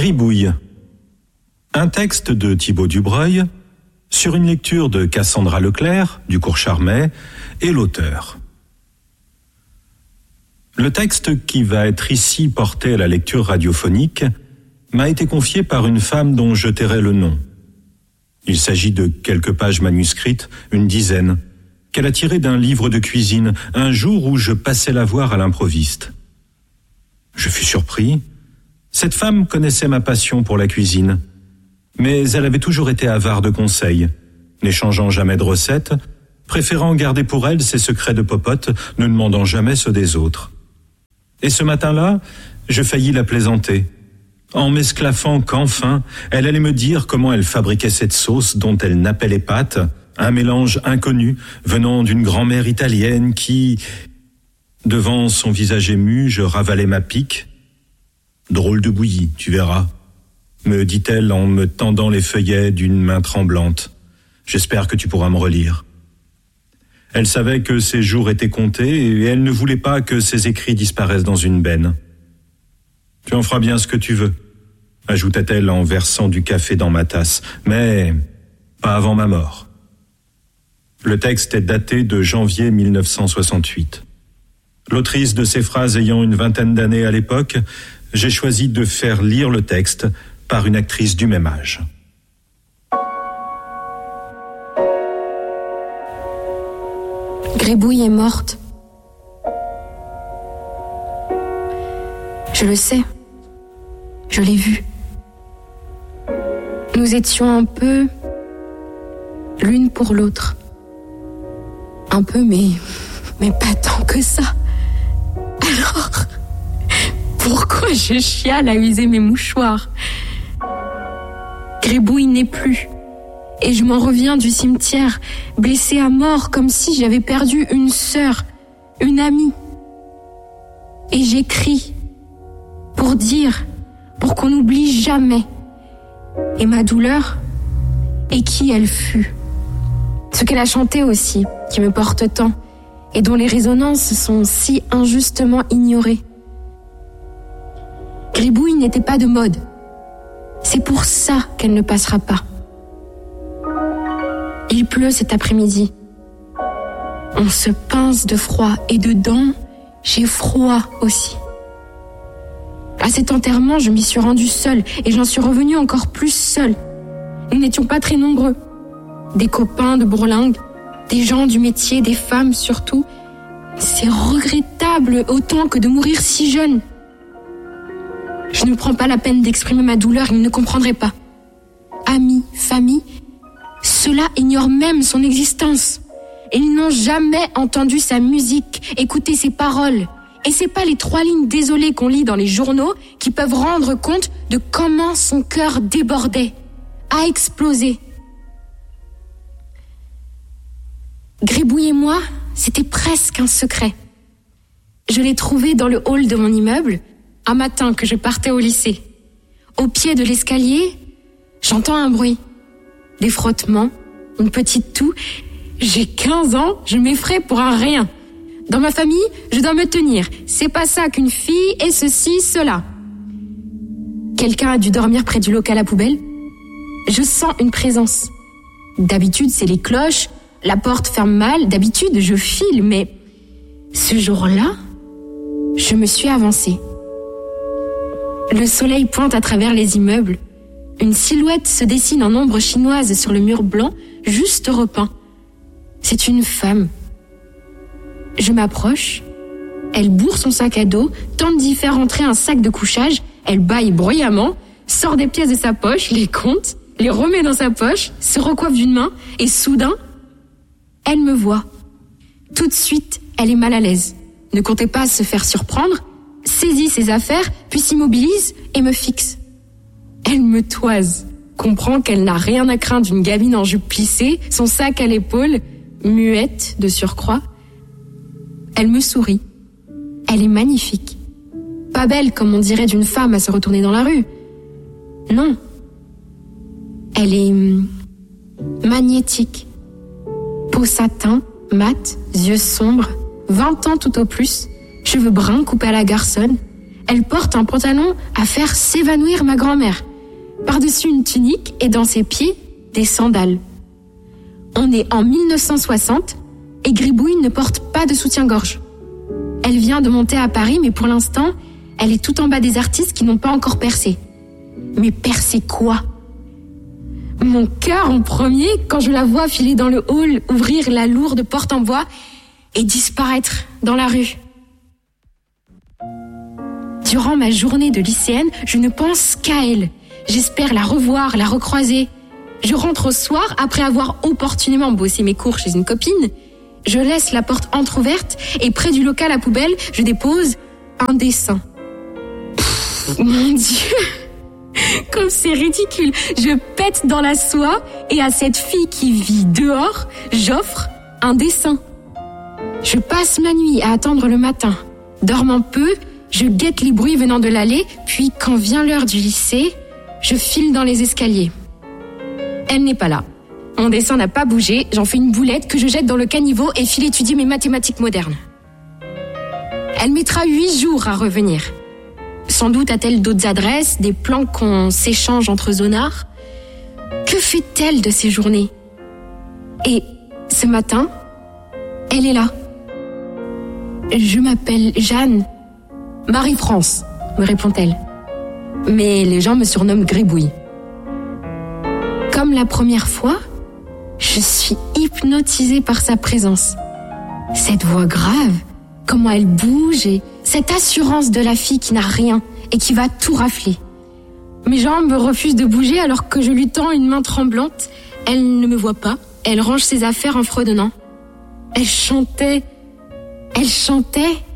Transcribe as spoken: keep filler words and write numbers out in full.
Gribouille. Un texte de Thibaut Dubreuil sur une lecture de Cassandra Leclerc du cours Charmet et l'auteur. Le texte qui va être ici porté à la lecture radiophonique m'a été confié par une femme dont je tairai le nom. Il s'agit de quelques pages manuscrites, une dizaine, qu'elle a tirées d'un livre de cuisine, un jour où je passais la voir à l'improviste. Je fus surpris. Cette femme connaissait ma passion pour la cuisine, mais elle avait toujours été avare de conseils, n'échangeant jamais de recettes, préférant garder pour elle ses secrets de popote, ne demandant jamais ceux des autres. Et ce matin-là, je faillis la plaisanter, en m'esclaffant qu'enfin, elle allait me dire comment elle fabriquait cette sauce dont elle nappait les pâtes, un mélange inconnu venant d'une grand-mère italienne qui... Devant son visage ému, je ravalai ma pique. « Drôle de bouillie, tu verras », me dit-elle en me tendant les feuillets d'une main tremblante. « J'espère que tu pourras me relire. » Elle savait que ses jours étaient comptés et elle ne voulait pas que ses écrits disparaissent dans une benne. « Tu en feras bien ce que tu veux », ajouta-t-elle en versant du café dans ma tasse, « mais pas avant ma mort. » Le texte est daté de janvier mille neuf cent soixante-huit. L'autrice de ces phrases ayant une vingtaine d'années à l'époque, j'ai choisi de faire lire le texte par une actrice du même âge. Gribouille est morte. Je le sais. Je l'ai vue. Nous étions un peu l'une pour l'autre. Un peu, mais, mais pas tant que ça. Alors, pourquoi je chiale à user mes mouchoirs? Gribouille n'est plus. Et je m'en reviens du cimetière, blessée à mort, comme si j'avais perdu une sœur, une amie. Et j'écris pour dire, pour qu'on n'oublie jamais. Et ma douleur, et qui elle fut. Ce qu'elle a chanté aussi, qui me porte tant, et dont les résonances sont si injustement ignorées. Gribouille n'était pas de mode. C'est pour ça qu'elle ne passera pas. Il pleut cet après-midi. On se pince de froid et dedans, j'ai froid aussi. À cet enterrement, je m'y suis rendue seule et j'en suis revenue encore plus seule. Nous n'étions pas très nombreux. Des copains de bourlingue, des gens du métier, des femmes surtout. C'est regrettable autant que de mourir si jeune. Je ne prends pas la peine d'exprimer ma douleur, ils ne comprendraient pas. Amis, famille, ceux-là ignorent même son existence. Et ils n'ont jamais entendu sa musique, écouté ses paroles. Et c'est pas les trois lignes désolées qu'on lit dans les journaux qui peuvent rendre compte de comment son cœur débordait, a explosé. Gribouille et moi, c'était presque un secret. Je l'ai trouvé dans le hall de mon immeuble, un matin que je partais au lycée. Au pied de l'escalier, j'entends un bruit. Des frottements, une petite toux. J'ai quinze ans, je m'effraie pour un rien. Dans ma famille, je dois me tenir. C'est pas ça qu'une fille est ceci, cela. Quelqu'un a dû dormir près du local à poubelle. Je sens une présence. D'habitude, c'est les cloches. La porte ferme mal. D'habitude, je file, mais ce jour-là, je me suis avancée. Le soleil pointe à travers les immeubles. Une silhouette se dessine en ombre chinoise sur le mur blanc, juste repeint. C'est une femme. Je m'approche. Elle bourre son sac à dos, tente d'y faire entrer un sac de couchage. Elle bâille bruyamment, sort des pièces de sa poche, les compte, les remet dans sa poche, se recoiffe d'une main et soudain, elle me voit. Tout de suite, elle est mal à l'aise. Ne comptait pas se faire surprendre, saisit ses affaires, puis s'immobilise et me fixe. Elle me toise, comprend qu'elle n'a rien à craindre d'une gamine en jupe plissée, son sac à l'épaule, muette de surcroît. Elle me sourit. Elle est magnifique. Pas belle comme on dirait d'une femme à se retourner dans la rue. Non. Elle est magnétique. Peau satin, mat, yeux sombres, vingt ans tout au plus, cheveux bruns coupés à la garçonne. Elle porte un pantalon à faire s'évanouir ma grand-mère. Par-dessus une tunique et dans ses pieds, des sandales. On est en mille neuf cent soixante et Gribouille ne porte pas de soutien-gorge. Elle vient de monter à Paris, mais pour l'instant, elle est tout en bas des artistes qui n'ont pas encore percé. Mais percer quoi ? Mon cœur en premier quand je la vois filer dans le hall, ouvrir la lourde porte en bois et disparaître dans la rue. Durant ma journée de lycéenne, je ne pense qu'à elle. J'espère la revoir, la recroiser. Je rentre au soir après avoir opportunément bossé mes cours chez une copine. Je laisse la porte entrouverte et près du local à poubelle, je dépose un dessin. Pff, mon Dieu! Comme c'est ridicule, je pète dans la soie et à cette fille qui vit dehors, j'offre un dessin. Je passe ma nuit à attendre le matin. Dormant peu, je guette les bruits venant de l'allée, puis quand vient l'heure du lycée, je file dans les escaliers. Elle n'est pas là. Mon dessin n'a pas bougé, j'en fais une boulette que je jette dans le caniveau et file étudier mes mathématiques modernes. Elle mettra huit jours à revenir. Sans doute a-t-elle d'autres adresses, des plans qu'on s'échange entre zonards. Que fait-elle de ces journées ? Et ce matin, elle est là. Je m'appelle Jeanne. Marie-France, me répond-elle. Mais les gens me surnomment Gribouille. Comme la première fois, je suis hypnotisée par sa présence. Cette voix grave, comment elle bouge et cette assurance de la fille qui n'a rien et qui va tout rafler. Mes jambes refusent de bouger alors que je lui tends une main tremblante. Elle ne me voit pas, elle range ses affaires en fredonnant. Elle chantait, elle chantait...